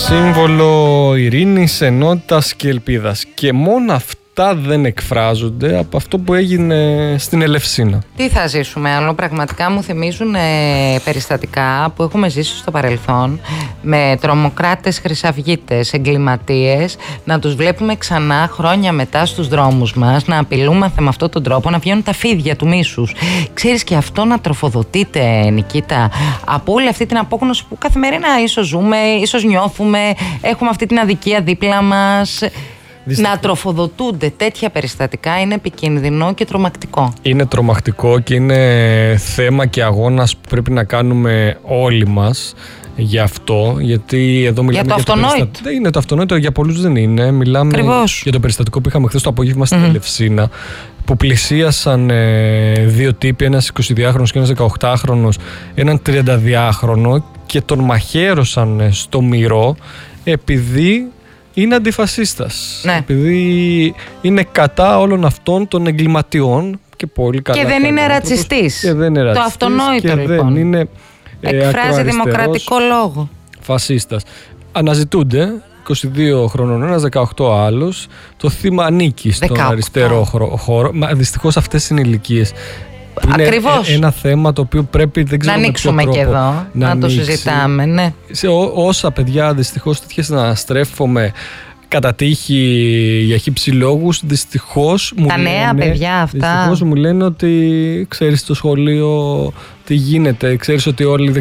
Σύμβολο ειρήνης, ενότητας και ελπίδας. Και μόνο αυτά δεν εκφράζονται από αυτό που έγινε στην Ελευσίνα. Τι θα ζήσουμε άλλο? Πραγματικά μου θυμίζουν περιστατικά που έχουμε ζήσει στο παρελθόν, με τρομοκράτες, χρυσαυγίτες, εγκληματίες, να τους βλέπουμε ξανά χρόνια μετά στους δρόμους μας, να απειλούμαστε με αυτόν τον τρόπο, να βγαίνουν τα φίδια του μίσους. Ξέρεις, και αυτό να τροφοδοτείται, Νικήτα, από όλη αυτή την απόγνωση που καθημερινά ίσως ζούμε, ίσως νιώθουμε, έχουμε αυτή την αδικία δίπλα μας. Να τροφοδοτούνται τέτοια περιστατικά είναι επικίνδυνο και τρομακτικό. Είναι τρομακτικό και είναι θέμα και αγώνας που πρέπει να κάνουμε όλοι μας γι' αυτό. Γιατί εδώ μιλάμε για το αυτονόητο. Δεν είναι το αυτονόητο, για πολλούς δεν είναι. Μιλάμε Ακριβώς για το περιστατικό που είχαμε χθες το απόγευμα στην Ελευσίνα, που πλησίασαν δύο τύποι, ένας 22χρονος και ένας 18χρονος, έναν 32χρονο, και τον μαχαίρωσαν στο μυρό επειδή είναι αντιφασίστας. Ναι. Επειδή είναι κατά όλων αυτών των εγκληματιών και πολύ καλά. Και δεν είναι ρατσιστής. Το αυτονόητο και λοιπόν. Δεν είναι, εκφράζει δημοκρατικό λόγο. Φασίστας. Αναζητούνται 22 χρονών ένας, 18 άλλος. Το θύμα ανήκει στον αριστερό χώρο. Μα δυστυχώς αυτές είναι ηλικίες. Ακριβώς. Είναι ένα θέμα το οποίο πρέπει, δεν ξέρω, να ανοίξουμε και εδώ, να το συζητάμε, ναι. Σε όσα παιδιά δυστυχώς τέτοιες να στρέφομαι κατά τύχη για χύψη λόγους, δυστυχώς μου λένε, νέα παιδιά αυτά. Δυστυχώς μου λένε ότι ξέρεις στο σχολείο τι γίνεται, ξέρεις ότι όλοι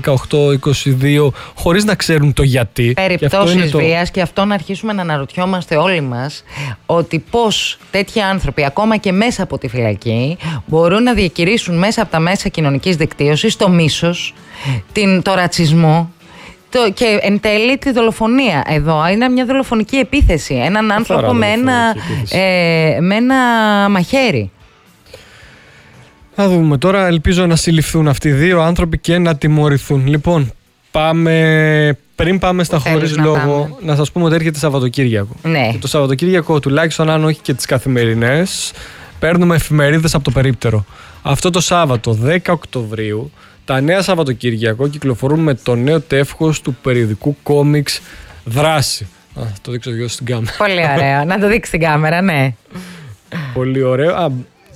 18-22 χωρίς να ξέρουν το γιατί. Περιπτώσεις βίας, και αυτό να αρχίσουμε να αναρωτιόμαστε όλοι μας, ότι πώς τέτοιοι άνθρωποι ακόμα και μέσα από τη φυλακή μπορούν να διακηρύσουν μέσα από τα μέσα κοινωνικής δικτύωσης το μίσος, το ρατσισμό και εν τέλει τη δολοφονία. Εδώ είναι μια δολοφονική επίθεση. Έναν άνθρωπο με ένα μαχαίρι. Θα δούμε τώρα. Ελπίζω να συλληφθούν αυτοί οι δύο άνθρωποι και να τιμωρηθούν. Λοιπόν, πριν πάμε στα χωρίς λόγο, να σας πούμε ότι έρχεται Σαββατοκύριακο. Ναι. Και το Σαββατοκύριακο, τουλάχιστον αν όχι και τις καθημερινές, παίρνουμε εφημερίδες από το περίπτερο. Αυτό το Σάββατο, 10 Οκτωβρίου, τα νέα Σαββατοκύριακο κυκλοφορούν με το νέο τεύχος του περιοδικού κόμιξ Δράση. Το δείξω δυο στην κάμερα. Πολύ ωραίο. Να το δείξει στην κάμερα, ναι. Πολύ ωραίο.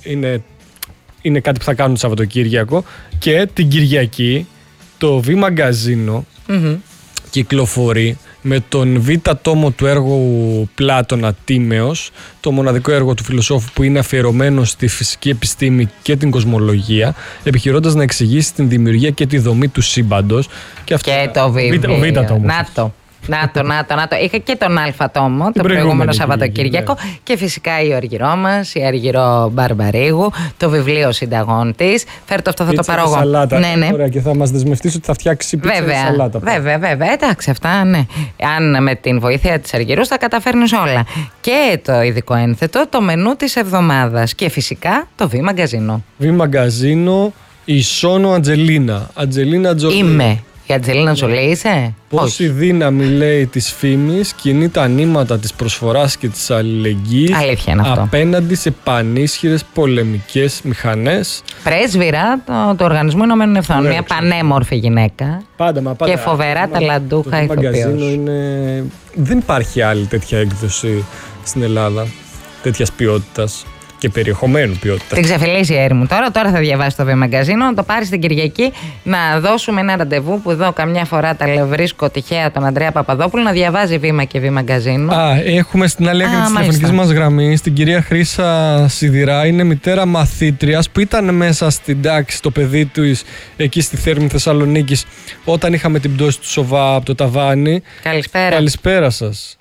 Είναι κάτι που θα κάνουν το Σαββατοκύριακο. Και την Κυριακή το V Μαγκαζίνο κυκλοφορεί με τον Β' τόμο του έργου Πλάτωνα Τίμεως, το μοναδικό έργο του φιλοσόφου που είναι αφιερωμένο στη φυσική επιστήμη και την κοσμολογία, επιχειρώντας να εξηγήσει την δημιουργία και τη δομή του σύμπαντος. Και το βιβλίο. Ο Β' τόμος. Να το. Είχα και τον Α τόμο το προηγούμενο Σαββατοκύριακο, ναι. Και φυσικά η Οργυρό μας, η Αργυρό Μπαρμπαρίγου, το βιβλίο συνταγών της. Φέρτε αυτό, θα το πάρω εγώ. Ναι. Ωραία, και θα μας δεσμευτείς ότι θα φτιάξει πίτσα και σαλάτα. Βέβαια. Εντάξει, αυτά, ναι. Αν με την βοήθεια της Αργυρούς θα καταφέρνεις όλα. Και το ειδικό ένθετο, το μενού της εβδομάδας. Και φυσικά το V Μαγκαζίνο. V Μαγκαζίνο, η Σόνο Αντζελίνα. Αντζελίνα Τζολί. Είμαι. Η Αντζελίνα Τζολί είσαι? Πόση δύναμη, λέει, της φήμης κινεί τα νήματα της προσφοράς και της αλληλεγγύης απέναντι σε πανίσχυρες πολεμικές μηχανές. Πρέσβυρα του Οργανισμού Ηνωμένων Εθνών. Μια πανέμορφη γυναίκα. Πάντα. Και φοβερά ταλαντούχα ηθοποιός. Δεν υπάρχει άλλη τέτοια έκδοση στην Ελλάδα, τέτοιας ποιότητας και περιεχομένου ποιότητα. Την ξεφυλίσει η Έρη μου τώρα θα διαβάσει το V Μαγκαζίνο, να το πάρει την Κυριακή, να δώσουμε ένα ραντεβού που εδώ καμιά φορά τα βρίσκω τυχαία τον Ανδρέα Παπαδόπουλο να διαβάζει Βήμα και V Μαγκαζίνο. Έχουμε στην άλλη άκρη της τηλεφωνικής μας γραμμής την κυρία Χρύσα Σιδηρά, είναι μητέρα μαθήτριας που ήταν μέσα στην τάξη το παιδί του εκεί στη Θέρμη Θεσσαλονίκης όταν είχαμε την πτώση του Σοβά από το ταβάνι. Καλησπέρα σας.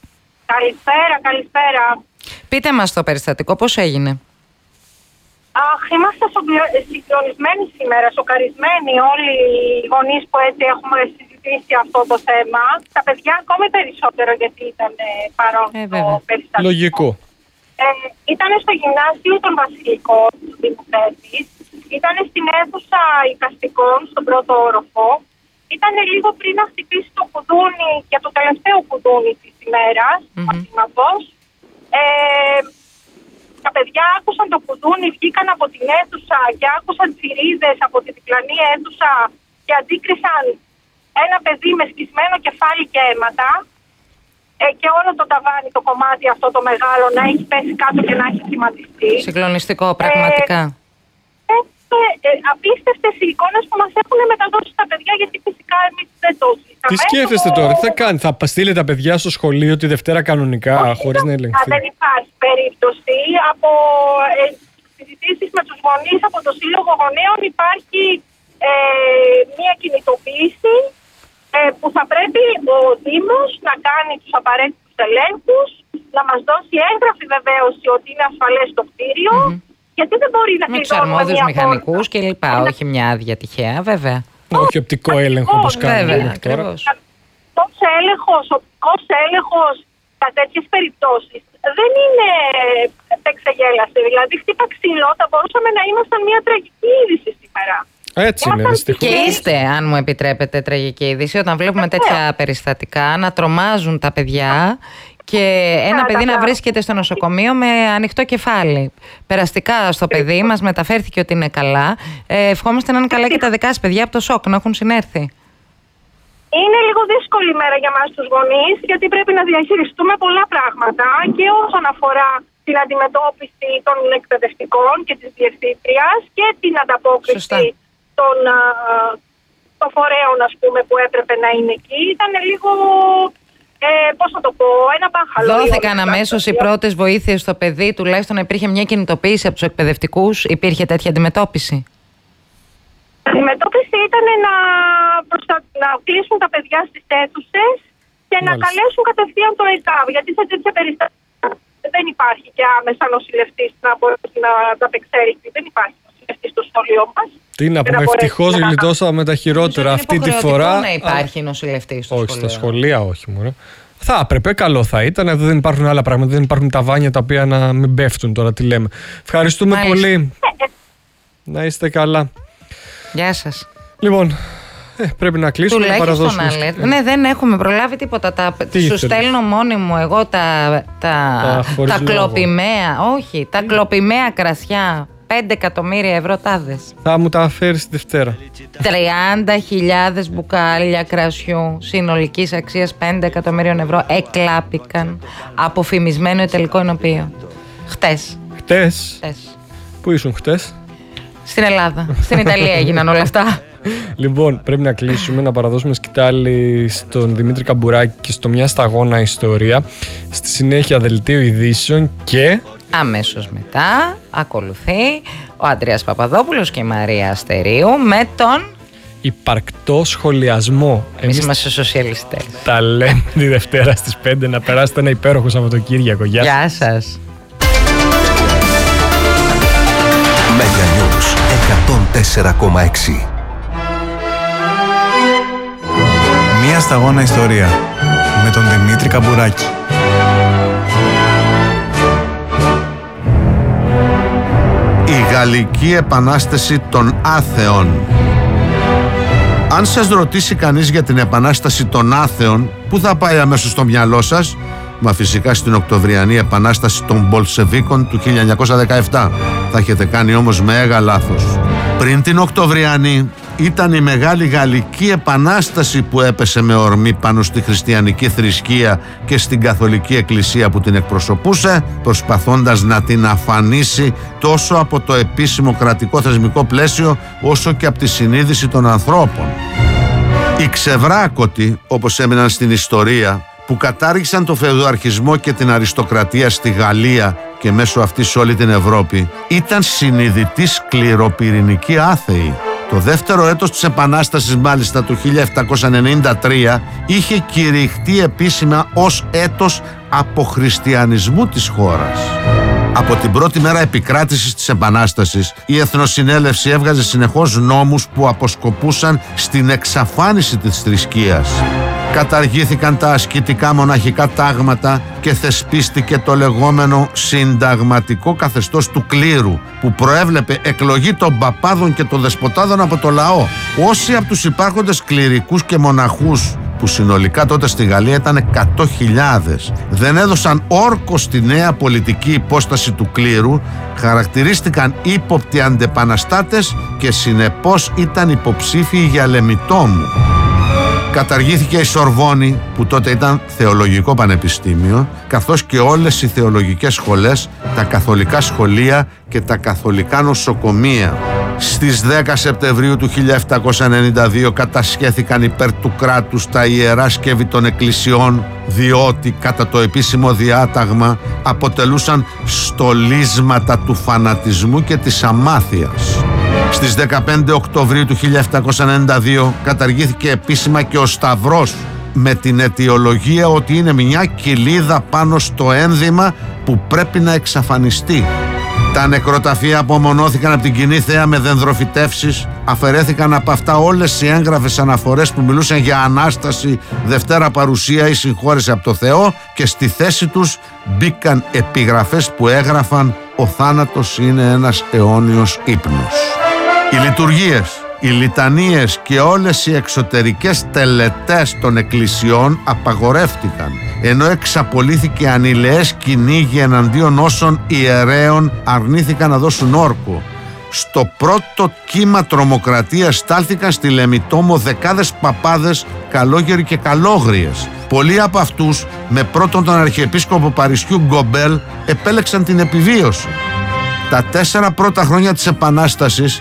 Καλησπέρα. Πείτε μας το περιστατικό, πώς έγινε? Είμαστε συγκλονισμένοι σήμερα, σοκαρισμένοι όλοι οι γονείς που έτσι έχουμε συζητήσει αυτό το θέμα. Τα παιδιά ακόμη περισσότερο, γιατί ήταν παρόν το περιστατικό. Λογικό. Ήταν στο γυμνάσιο των Βασιλικών του Δήμου Κρέτης. Ήταν στην αίθουσα εικαστικών, στον πρώτο όροφο. Ήταν λίγο πριν να χτυπήσει το κουδούνι και το τελευταίο κουδούνι της ημέρας, μαθήματος. Τα παιδιά άκουσαν το κουδούνι, βγήκαν από την αίθουσα και άκουσαν τσιρίδες από τη διπλανή αίθουσα και αντίκρισαν ένα παιδί με σκισμένο κεφάλι και αίματα. και όλο το ταβάνι, το κομμάτι αυτό το μεγάλο να έχει πέσει κάτω και να έχει σχηματιστεί. Συγκλονιστικό, πραγματικά. Απίστευτες οι εικόνες που μας έχουν μεταδώσει τα παιδιά, γιατί φυσικά εμείς δεν το ζήσαμε. Τι σκέφτεστε τώρα, τι θα κάνει, θα στείλετε τα παιδιά στο σχολείο τη Δευτέρα κανονικά, χωρίς να ελεγχθεί? Δεν υπάρχει περίπτωση. Από συζητήσεις με τους γονείς από το Σύλλογο Γονέων υπάρχει μια κινητοποίηση που θα πρέπει ο Δήμος να κάνει τους απαραίτητους ελέγχους, να μας δώσει έγγραφη βεβαίωση ότι είναι ασφαλές το κτίριο. Γιατί δεν μπορεί να κλειδώνουμε με τους αρμόδιους μηχανικούς και λοιπά, όχι μια άδεια τυχαία, βέβαια. Όχι οπτικό έλεγχο όπως κάνουμε τώρα. Οπτικός έλεγχος για τέτοιες περιπτώσεις δεν είναι εξεγέλαση. Δηλαδή, χτύπα ξύλο, θα μπορούσαμε να ήμασταν μια τραγική είδηση σήμερα. Έτσι είναι, δυστυχώς. Και είστε, αν μου επιτρέπετε, τραγική είδηση, όταν βλέπουμε τέτοια περιστατικά να τρομάζουν τα παιδιά. Και ένα παιδί να βρίσκεται στο νοσοκομείο με ανοιχτό κεφάλι. Περαστικά στο παιδί μας μεταφέρθηκε ότι είναι καλά. Ευχόμαστε να είναι καλά και τα δικά σας παιδιά από το σοκ, να έχουν συνέρθει. Είναι λίγο δύσκολη μέρα για μας τους γονείς, γιατί πρέπει να διαχειριστούμε πολλά πράγματα και όσον αφορά την αντιμετώπιση των εκπαιδευτικών και της διευθύντριας και την ανταπόκριση των φορέων, ας πούμε, που έπρεπε να είναι εκεί. Ήταν λίγο... πώς θα το πω, ένα μπάχαλο. Δόθηκαν αμέσως οι πρώτες βοήθειες στο παιδί, τουλάχιστον υπήρχε μια κινητοποίηση από τους εκπαιδευτικούς, υπήρχε τέτοια αντιμετώπιση? Η αντιμετώπιση ήταν να κλείσουν τα παιδιά στις αίθουσες και να καλέσουν κατευθείαν το ΕΚΑΒ, γιατί σε τέτοια περιστατικά δεν υπάρχει και άμεσα νοσηλευτής να μπορέσει να τα απεξέλθει. Δεν υπάρχει νοσηλευτής στο σχολείο μας. Τι να πούμε, ευτυχώς γλιτώσαμε τα χειρότερα αυτή τη φορά. Να υπάρχει νοσηλευτής στο σχολείο. Όχι, στα σχολεία όχι μωρέ. Θα έπρεπε, καλό θα ήταν. Εδώ δεν υπάρχουν άλλα πράγματα, δεν υπάρχουν ταβάνια τα οποία να μην πέφτουν τώρα, τι λέμε. Ευχαριστούμε πολύ. Να είστε καλά. Γεια σας. Λοιπόν, πρέπει να κλείσουμε, να παραδώσουμε. Ναι, δεν έχουμε προλάβει τίποτα. Σου στέλνω μόνη μου εγώ τα κλοπημαία. Όχι, τα κλοπημαία κρασιά. 5 εκατομμύρια ευρώ τάδες. Θα μου τα φέρεις τη Δευτέρα. 30.000 μπουκάλια κρασιού συνολικής αξίας 5 εκατομμύριων ευρώ εκλάπηκαν από φημισμένο ιταλικό ενοπείο. Χτες. Πού ήσουν χτες? Στην Ελλάδα. Στην Ιταλία έγιναν όλα αυτά. Λοιπόν, πρέπει να κλείσουμε, να παραδώσουμε σκητάλη στον Δημήτρη Καμπουράκη και στο Μια Σταγόνα Ιστορία. Στη συνέχεια δελτίο ειδήσεων και... αμέσως μετά ακολουθεί ο Αντρέας Παπαδόπουλος και η Μαρία Αστερίου με τον υπαρκτό σχολιασμό. Εμείς είμαστε σοσιαλιστές. Τα λέμε τη Δευτέρα στις 5. Να περάσετε ένα υπέροχο Σαββατοκύριακο. Γεια σας. Μέγα Νιούς 104,6. Μια Σταγόνα Ιστορία με τον Δημήτρη Καμπουράκη. Η Γαλλική Επανάσταση των Άθεων. Αν σας ρωτήσει κανείς για την Επανάσταση των Άθεων, πού θα πάει αμέσως στο μυαλό σας? Μα φυσικά στην Οκτωβριανή Επανάσταση των Μπολσεβίκων του 1917. Θα έχετε κάνει όμως μέγα λάθος. Πριν την Οκτωβριανή ήταν η Μεγάλη Γαλλική Επανάσταση που έπεσε με ορμή πάνω στη χριστιανική θρησκεία και στην Καθολική Εκκλησία που την εκπροσωπούσε, προσπαθώντας να την αφανίσει τόσο από το επίσημο κρατικό θεσμικό πλαίσιο όσο και από τη συνείδηση των ανθρώπων. Οι ξεβράκωτοι, όπως έμειναν στην ιστορία, που κατάργησαν το φεουδαρχισμό και την αριστοκρατία στη Γαλλία και μέσω αυτής σε όλη την Ευρώπη, ήταν συνειδητοί σκληροπυρηνικοί άθεοι. Το δεύτερο έτος της Επανάστασης, μάλιστα του 1793, είχε κηρυχτεί επίσημα ως έτος αποχριστιανισμού της χώρας. Από την πρώτη μέρα επικράτησης της Επανάστασης, η Εθνοσυνέλευση έβγαζε συνεχώς νόμους που αποσκοπούσαν στην εξαφάνιση της θρησκείας. Καταργήθηκαν τα ασκητικά μοναχικά τάγματα και θεσπίστηκε το λεγόμενο συνταγματικό καθεστώς του κλήρου, που προέβλεπε εκλογή των παπάδων και των δεσποτάδων από το λαό. Όσοι από τους υπάρχοντες κληρικούς και μοναχούς, που συνολικά τότε στη Γαλλία ήταν 100.000, δεν έδωσαν όρκο στη νέα πολιτική υπόσταση του κλήρου, χαρακτηρίστηκαν ύποπτοι αντεπαναστάτες και συνεπώς ήταν υποψήφιοι για λεμιτόμου. Καταργήθηκε η Σορβόνη, που τότε ήταν θεολογικό πανεπιστήμιο, καθώς και όλες οι θεολογικές σχολές, τα καθολικά σχολεία και τα καθολικά νοσοκομεία. Στις 10 Σεπτεμβρίου του 1792 κατασχέθηκαν υπέρ του κράτους τα ιερά σκεύη των εκκλησιών, διότι κατά το επίσημο διάταγμα αποτελούσαν στολίσματα του φανατισμού και της αμάθειας. Στις 15 Οκτωβρίου του 1792 καταργήθηκε επίσημα και ο Σταυρός, με την αιτιολογία ότι είναι μια κοιλίδα πάνω στο ένδυμα που πρέπει να εξαφανιστεί. Τα νεκροταφεία απομονώθηκαν από την κοινή θέα με δενδροφυτεύσεις, αφαιρέθηκαν από αυτά όλες οι έγγραφες αναφορές που μιλούσαν για Ανάσταση, Δευτέρα Παρουσία ή συγχώρεση από το Θεό, και στη θέση τους μπήκαν επιγραφές που έγραφαν «Ο θάνατος είναι ένας αιώνιος ύπνος». Οι λειτουργίες, οι λιτανίες και όλες οι εξωτερικές τελετές των εκκλησιών απαγορεύτηκαν, ενώ εξαπολύθηκε ανηλαιές κυνήγι εναντίον όσων ιερέων αρνήθηκαν να δώσουν όρκο. Στο πρώτο κύμα τρομοκρατίας στάλθηκαν στη Λεμιτόμο δεκάδες παπάδες, καλόγεροι και καλόγριες. Πολλοί από αυτούς, με πρώτον τον Αρχιεπίσκοπο Παρισιού Γκομπέλ, επέλεξαν την επιβίωση. Τα 4 πρώτα χρόνια της Επανάστασης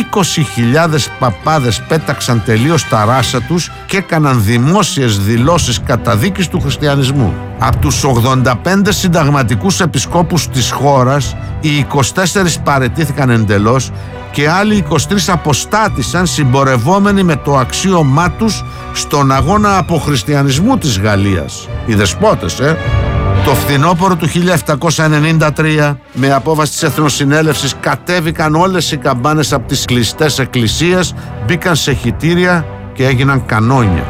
20.000 παπάδες πέταξαν τελείως τα ράσα τους και έκαναν δημόσιες δηλώσεις καταδίκης του χριστιανισμού. Από τους 85 συνταγματικούς επισκόπους της χώρας, οι 24 παραιτήθηκαν εντελώς και άλλοι 23 αποστάτησαν, συμπορευόμενοι με το αξίωμά τους στον αγώνα αποχριστιανισμού της Γαλλίας. Οι δεσπότες, Το φθινόπωρο του 1793, με απόφαση της Εθνοσυνέλευσης, κατέβηκαν όλες οι καμπάνες από τις κλειστές εκκλησίες, μπήκαν σε χυτήρια και έγιναν κανόνια.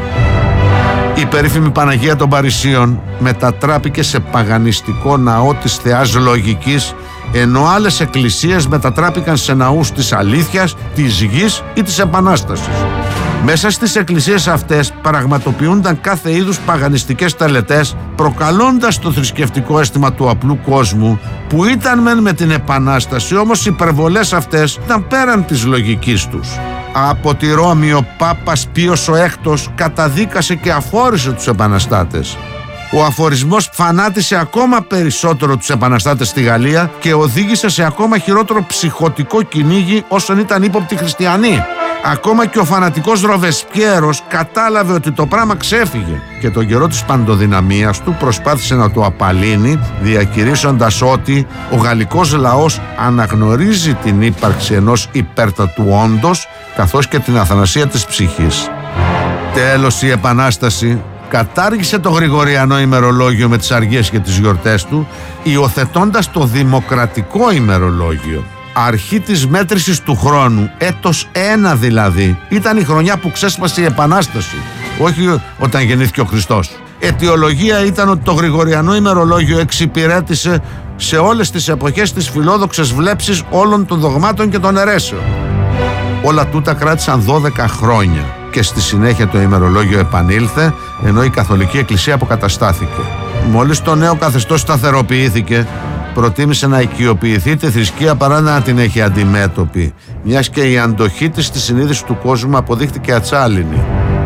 Η περίφημη Παναγία των Παρισίων μετατράπηκε σε παγανιστικό ναό της Θεάς Λογικής, ενώ άλλες εκκλησίες μετατράπηκαν σε ναούς της αλήθειας, της γης ή της Επανάστασης. Μέσα στις εκκλησίες αυτές πραγματοποιούνταν κάθε είδους παγανιστικές τελετές, προκαλώντας το θρησκευτικό αίσθημα του απλού κόσμου, που ήταν μεν με την Επανάσταση, όμως οι υπερβολές αυτές ήταν πέραν της λογικής τους. Από τη Ρώμη ο Πάπας Πίος ο Έκτος καταδίκασε και αφόρησε τους επαναστάτες. Ο αφορισμός φανάτισε ακόμα περισσότερο τους επαναστάτες στη Γαλλία και οδήγησε σε ακόμα χειρότερο ψυχωτικό κυνήγι όσων ήταν ύποπτοι χριστιανοί. Ακόμα και ο φανατικός Ροβεσπιέρος κατάλαβε ότι το πράγμα ξέφυγε και τον καιρό της παντοδυναμίας του προσπάθησε να το απαλύνει, διακηρύσσοντας ότι ο γαλλικός λαός αναγνωρίζει την ύπαρξη ενός υπέρτατου όντος, καθώς και την αθανασία της ψυχής. Τέλος, η Επανάσταση κατάργησε το Γρηγοριανό ημερολόγιο με τις αργίες και τις γιορτές του, υιοθετώντας το δημοκρατικό ημερολόγιο. Αρχή της μέτρησης του χρόνου, έτος 1 δηλαδή, ήταν η χρονιά που ξέσπασε η Επανάσταση, όχι όταν γεννήθηκε ο Χριστός. Αιτιολογία ήταν ότι το Γρηγοριανό ημερολόγιο εξυπηρέτησε σε όλες τις εποχές τις φιλόδοξες βλέψεις όλων των δογμάτων και των αιρέσεων. Όλα τούτα κράτησαν 12 χρόνια και στη συνέχεια το ημερολόγιο επανήλθε, ενώ η Καθολική Εκκλησία αποκαταστάθηκε. Μόλις το νέο καθεστώς σταθεροποιήθηκε, προτίμησε να οικειοποιηθεί τη θρησκεία παρά να την έχει αντιμέτωπη, μιας και η αντοχή της στη συνείδηση του κόσμου αποδείχτηκε ατσάλινη.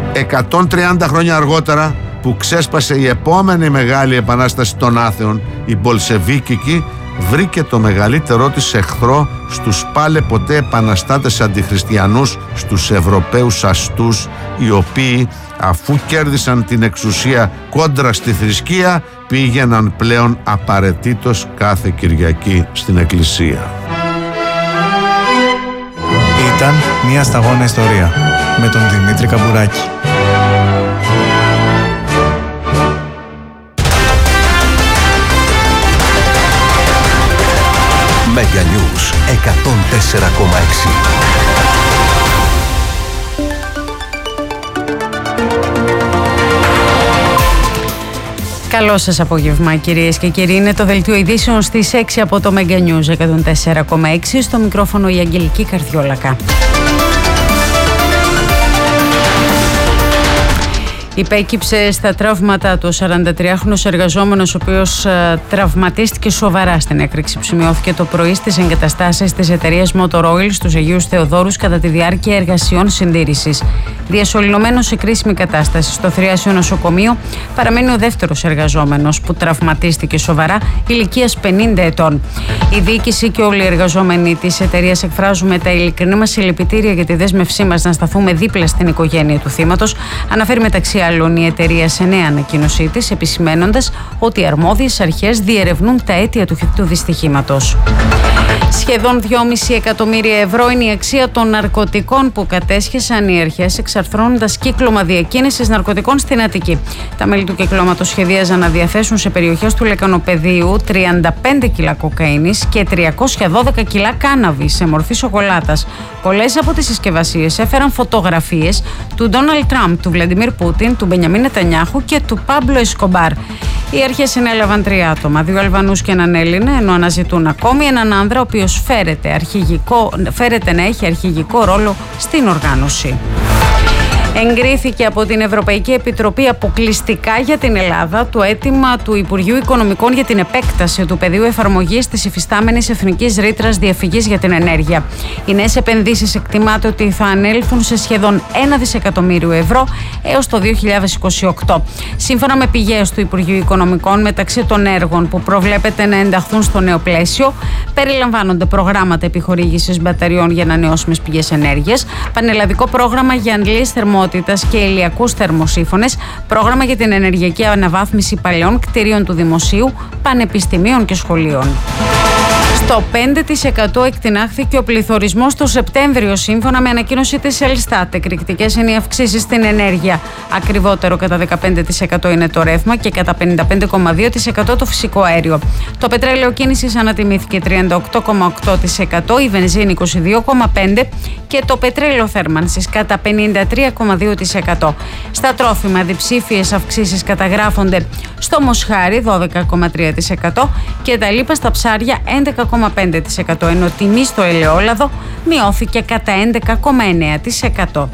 130 χρόνια αργότερα, που ξέσπασε η επόμενη μεγάλη επανάσταση των άθεων, η Μπολσεβίκικη, βρήκε το μεγαλύτερό της εχθρό στους πάλε ποτέ επαναστάτες αντιχριστιανούς, στους Ευρωπαίους αστούς, οι οποίοι, αφού κέρδισαν την εξουσία κόντρα στη θρησκεία, πήγαιναν πλέον απαραίτητος κάθε Κυριακή στην εκκλησία. Ήταν μια σταγόνα ιστορία με τον Δημήτρη Καμπουράκη. Mega News 104,6. Καλό σας απόγευμα, κυρίες και κύριοι. Είναι το δελτίο ειδήσεων στις 6 από το Mega News 104,6. Στο μικρόφωνο η Αγγελική Καρδιόλακα. Υπέκυψε στα τραύματα του 43χρονος εργαζόμενος, ο οποίος τραυματίστηκε σοβαρά στην έκρηξη που σημειώθηκε το πρωί στις εγκαταστάσεις της εταιρείας Motor Oil στους Αγίους Θεοδόρους κατά τη διάρκεια εργασιών συντήρησης. Διασωληνωμένος σε κρίσιμη κατάσταση στο θριάσιο νοσοκομείο παραμένει ο δεύτερος εργαζόμενος που τραυματίστηκε σοβαρά, ηλικίας 50 ετών. Η διοίκηση και όλοι οι εργαζόμενοι της εταιρείας εκφράζουμε τα ειλικρινή μας συλληπιτήρια για τη δέσμευσή μας να σταθούμε δίπλα στην οικογένεια του θύματος, αναφέρει μεταξύ άλλων η εταιρεία σε νέα ανακοίνωσή της, επισημαίνοντας ότι οι αρμόδιες αρχές διερευνούν τα αίτια του δυστυχήματος. Σχεδόν 2,5 εκατομμύρια ευρώ είναι η αξία των ναρκωτικών που κατέσχεσαν οι αρχές, εξαρθρώνοντας κύκλωμα διακίνησης ναρκωτικών στην Αττική. Τα μέλη του κυκλώματος σχεδίαζαν να διαθέσουν σε περιοχές του Λεκανοπεδίου 35 κιλά κοκαίνης και 312 κιλά κάναβη σε μορφή σοκολάτας. Πολλές από τις συσκευασίες έφεραν φωτογραφίες του Ντόναλντ Τραμπ, του Βλαντιμίρ Πούτιν, του Μπενιαμίν Νετανιάχου και του Πάμπλο Εσκομπάρ. Οι αρχές συνέλαβαν 3 άτομα, 2 Αλβανούς και έναν Έλληνα, ενώ αναζητούν ακόμη έναν άνδρα, ο οποίος φέρεται να έχει αρχηγικό ρόλο στην οργάνωση. Εγκρίθηκε από την Ευρωπαϊκή Επιτροπή αποκλειστικά για την Ελλάδα το αίτημα του Υπουργείου Οικονομικών για την επέκταση του πεδίου εφαρμογής της υφιστάμενης εθνικής ρήτρας διαφυγής για την ενέργεια. Οι νέες επενδύσεις εκτιμάται ότι θα ανέλθουν σε σχεδόν 1 δισεκατομμύριο ευρώ έως το 2028. Σύμφωνα με πηγές του Υπουργείου Οικονομικών, μεταξύ των έργων που προβλέπεται να ενταχθούν στο νέο πλαίσιο περιλαμβάνονται προγράμματα επιχορήγησης μπαταριών για ανανεώσιμες πηγές ενέργειας, πανελλαδικό πρόγραμμα για αντλήσεις θερμότητας και ηλιακούς θερμοσύφωνες, πρόγραμμα για την ενεργειακή αναβάθμιση παλαιών κτηρίων του δημοσίου, πανεπιστημίων και σχολείων. Στο 5% εκτινάχθηκε ο πληθωρισμός το Σεπτέμβριο, σύμφωνα με ανακοίνωση της Ελστάτ. Εκρηκτικές είναι οι αυξήσεις στην ενέργεια. Ακριβότερο κατά 15% είναι το ρεύμα και κατά 55,2% το φυσικό αέριο. Το πετρέλαιο κίνησης ανατιμήθηκε 38,8%, η βενζίνη 22,5% και το πετρέλαιο θέρμανσης κατά 53,2%. Στα τρόφιμα διψήφιες αυξήσεις καταγράφονται στο μοσχάρι 12,3% και τα λίπα στα ψάρια 11,5%, ενώ τιμή στο ελαιόλαδο μειώθηκε κατά 11,9%.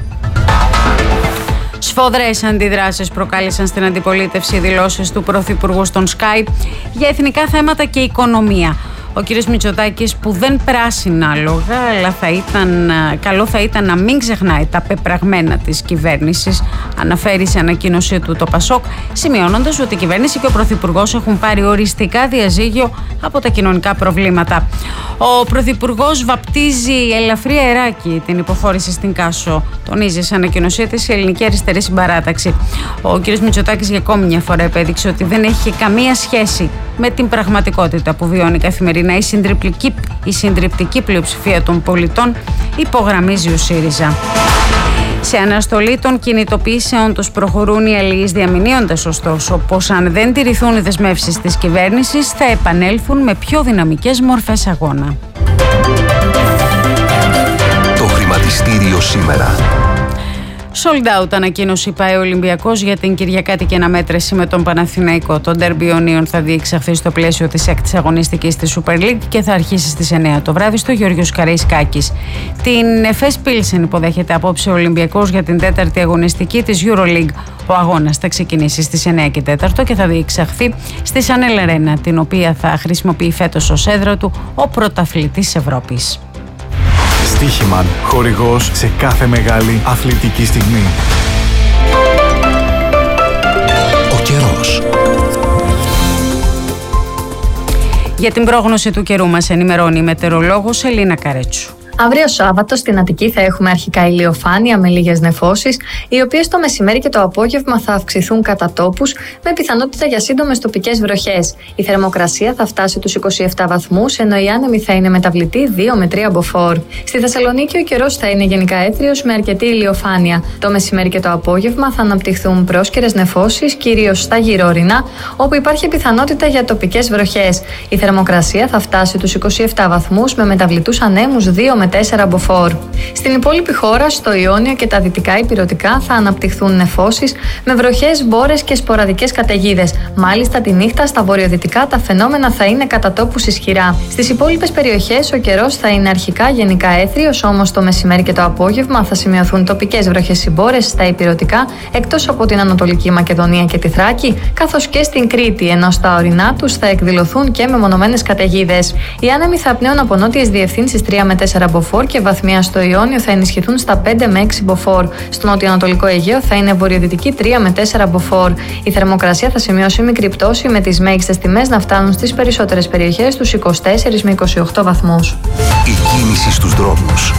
Σφοδρές αντιδράσεις προκάλεσαν στην αντιπολίτευση δηλώσεις του Πρωθυπουργού στον Sky για εθνικά θέματα και οικονομία. Ο κ. Μητσοτάκης, που δεν πράσινα άλογα, αλλά καλό θα ήταν να μην ξεχνάει τα πεπραγμένα της κυβέρνησης, αναφέρει σε ανακοίνωσή του το Πασόκ, σημειώνοντας ότι η κυβέρνηση και ο Πρωθυπουργός έχουν πάρει οριστικά διαζύγιο από τα κοινωνικά προβλήματα. Ο Πρωθυπουργός βαπτίζει ελαφρύ αεράκι την υποχώρηση στην Κάσο, τονίζει σε ανακοίνωσή της η Ελληνική Αριστερή Συμπαράταξη. Ο κ. Μητσοτάκης για ακόμη μια φορά επέδειξε ότι δεν έχει καμία σχέση με την πραγματικότητα που βιώνει καθημερινά η συντριπτική πλειοψηφία των πολιτών, υπογραμμίζει ο ΣΥΡΙΖΑ. Σε αναστολή των κινητοποιήσεων τους προχωρούν οι αλληλείς, διαμηνύοντας ωστόσο πως αν δεν τηρηθούν οι δεσμεύσεις της κυβέρνησης θα επανέλθουν με πιο δυναμικές μορφές αγώνα. Το χρηματιστήριο σήμερα. Sold out ανακοίνωσε η ΠΑΕ Ολυμπιακός για την Κυριακάτικη αναμέτρηση με τον Παναθηναϊκό. Το ντέρμπι Ιωνίων θα διεξαχθεί στο πλαίσιο της 6ης αγωνιστικής της Super League και θα αρχίσει στις 9 το βράδυ στο Γεώργιος Καραϊσκάκης. Την Εφές Πίλσεν υποδέχεται απόψε ο Ολυμπιακός για την 4η αγωνιστική της EuroLeague. Ο αγώνας θα ξεκινήσει στις 9 και 4 και θα διεξαχθεί στη Σανέλ Αρένα, την οποία θα χρησιμοποιεί φέτος ως έδρα του ο πρωταθλητής Ευρώπης. Στοίχημαν, χορηγός σε κάθε μεγάλη αθλητική στιγμή. Ο καιρός. Για την πρόγνωση του καιρού μας ενημερώνει η μετεωρολόγος Ελίνα Καρέτσου. Αύριο Σάββατο στην Αττική θα έχουμε αρχικά ηλιοφάνεια με λίγες νεφώσεις, οι οποίες το μεσημέρι και το απόγευμα θα αυξηθούν κατά τόπους, με πιθανότητα για σύντομες τοπικές βροχές. Η θερμοκρασία θα φτάσει τους 27 βαθμούς, ενώ η άνεμη θα είναι μεταβλητή 2 με 3 μποφόρ. Στη Θεσσαλονίκη ο καιρός θα είναι γενικά έθριος με αρκετή ηλιοφάνεια. Το μεσημέρι και το απόγευμα θα αναπτυχθούν πρόσκαιρες νεφώσεις, κυρίως στα γυρόρεινα, όπου υπάρχει πιθανότητα για τοπικές βροχές. Η θερμοκρασία θα φτάσει τους 27 βαθμούς με μεταβλητούς ανέμους 2 με 4 μποφόρ. Στην υπόλοιπη χώρα, στο Ιόνιο και τα δυτικά ηπειρωτικά, θα αναπτυχθούν νεφώσεις με βροχές, μπόρες και σποραδικές καταιγίδες. Μάλιστα, τη νύχτα στα βορειοδυτικά τα φαινόμενα θα είναι κατά τόπους ισχυρά. Στις υπόλοιπες περιοχές, ο καιρός θα είναι αρχικά γενικά έθριος, όμως το μεσημέρι και το απόγευμα θα σημειωθούν τοπικές βροχές ή μπόρες στα ηπειρωτικά, εκτός από την Ανατολική Μακεδονία και τη Θράκη, καθώς και στην Κρήτη, ενώ στα ορεινά τους θα εκδηλωθούν και μεμονωμένες καταιγίδες. Οι άνεμοι θα πνέουν από νότιες διευθύνσεις 3 με 4 μποφόρ και βαθμία στο Ιόνιο θα ενισχυθούν στα 5 με 6 μποφόρ. Στο νοτιοανατολικό Αιγαίο θα είναι βορειοδυτική 3 με 4 μποφόρ. Η θερμοκρασία θα σημειώσει μικρή πτώση, με τις μέγιστες τιμές να φτάνουν στις περισσότερες περιοχές τους 24 με 28 βαθμούς. Η κίνηση στους δρόμους.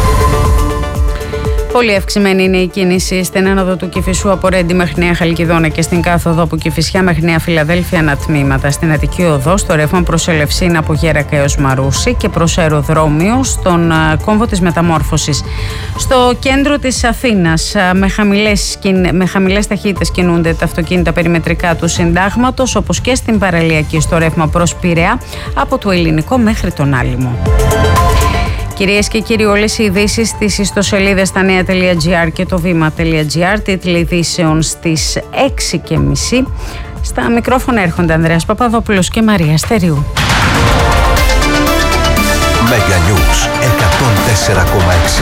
Πολύ αυξημένη είναι η κίνηση στην άνοδο του Κηφισού από Ρέντι μέχρι Νέα Χαλκιδόνα και στην κάθοδο από Κηφισιά μέχρι Νέα Φιλαδέλφια ανατμήματα. Στην Αττική Οδό, στο ρεύμα προς Ελευσίνα από Γέρακα έως Μαρούσι και προς αεροδρόμιο στον κόμβο της Μεταμόρφωσης. Στο κέντρο της Αθήνας, με χαμηλές ταχύτητες κινούνται τα αυτοκίνητα περιμετρικά του Συντάγματος, όπως και στην παραλιακή στο ρεύμα προς Πειραιά από το Ελληνικό μέχρι τον Άλυμο. Κυρίες και κύριοι, όλες οι ειδήσεις στις ιστοσελίδες στα νέα.gr και το βήμα.gr, τίτλοι ειδήσεων στις 6:30. Στα μικρόφωνα έρχονται Ανδρέας Παπαδόπουλος και Μαρία Στεριού. Mega News 104,6.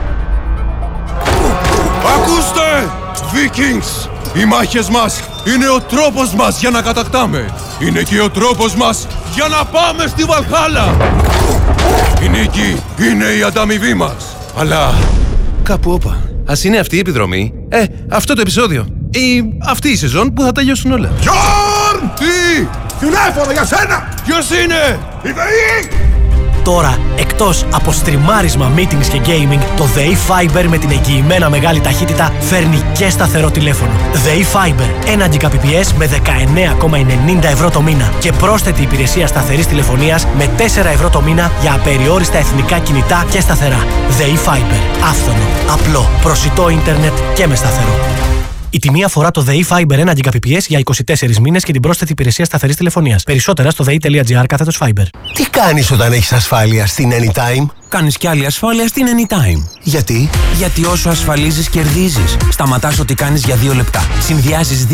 Ακούστε! Vikings! Οι μάχες μας είναι ο τρόπος μας για να κατακτάμε. Είναι και ο τρόπος μας για να πάμε στη Βαλχάλα. Η νίκη είναι η ανταμοιβή μας. Αλλά κάπου όπα. Ας είναι αυτή η επιδρομή, αυτό το επεισόδιο ή αυτή η σεζόν που θα τελειώσουν όλα. Γιόρν! Τι! Τηλέφωνο για σένα! Ποιος είναι? Η ΔΕΗ! Τώρα, εκτός από στριμάρισμα, meetings και gaming, το ΔΕΗ Fiber με την εγγυημένα μεγάλη ταχύτητα φέρνει και σταθερό τηλέφωνο. ΔΕΗ Fiber, 1 Gbps με 19,90 ευρώ το μήνα και πρόσθετη υπηρεσία σταθερής τηλεφωνίας με 4 ευρώ το μήνα για απεριόριστα εθνικά κινητά και σταθερά. ΔΕΗ Fiber, άφθονο, απλό, προσιτό ίντερνετ και με σταθερό. Η τιμή αφορά το ΔΕΗ Fiber 1 Gbps για 24 μήνες και την πρόσθετη υπηρεσία σταθερής τηλεφωνίας. Περισσότερα στο dei.gr/Fiber. Τι κάνεις όταν έχεις ασφάλεια στην Anytime? Κάνεις κι άλλη ασφάλεια στην Anytime. Γιατί? Γιατί όσο ασφαλίζεις κερδίζεις. Σταματάς ό,τι κάνεις για 2 λεπτά. Συνδυάζεις